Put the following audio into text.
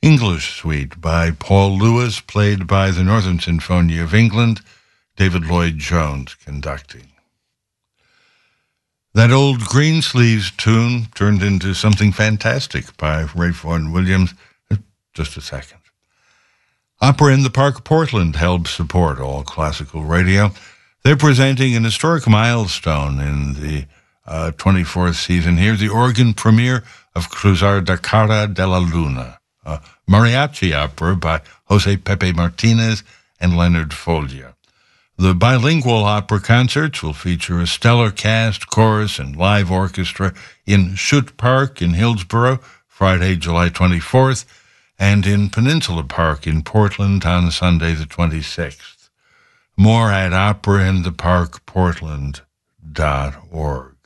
English Suite by Paul Lewis, played by the Northern Sinfonia of England, David Lloyd-Jones conducting. That old Greensleeves tune turned into something fantastic by Ray Vaughan Williams. Just a second. Opera in the Park Portland helps support all classical radio. They're presenting an historic milestone in the 24th season here, the organ premiere of Cruzar da Cara de la Luna, a mariachi opera by Jose Pepe Martinez and Leonard Foglia. The bilingual opera concerts will feature a stellar cast, chorus, and live orchestra in Schutt Park in Hillsborough, Friday, July 24th, and in Peninsula Park in Portland on Sunday the 26th. More at operaintheparkportland.org.